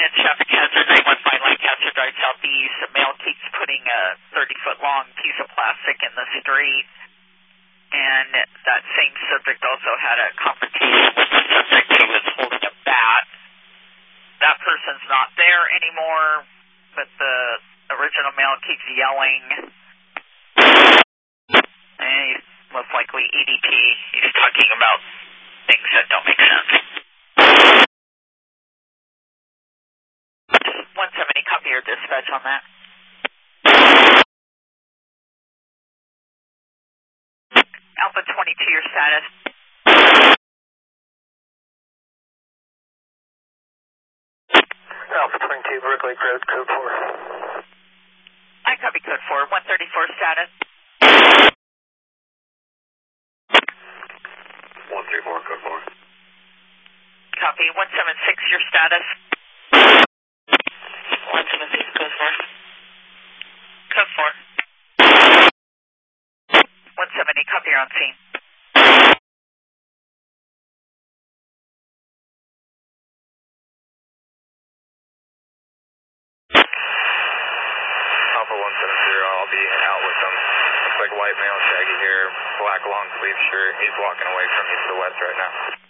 10 traffic hazard 915 Lancaster Drive Southeast. A male keeps putting a 30-foot long piece of plastic in the street. And that same subject also had a confrontation with the subject who was holding a bat. That person's not there anymore, but the original male keeps yelling. And he's most likely EDP. He's talking about things that don't make sense. 170, copy your dispatch on that. Alpha 22, your status. Alpha 22, Brooklyn Road, code 4. I copy code 4, 134 status. 134, code 4. Copy, 176, your status. 176, code 4. Code 4. 170, copy, you're on scene. Alpha 170, I'll be out with them. Looks like white male, shaggy hair, black long sleeve shirt. He's walking away from you to the west right now.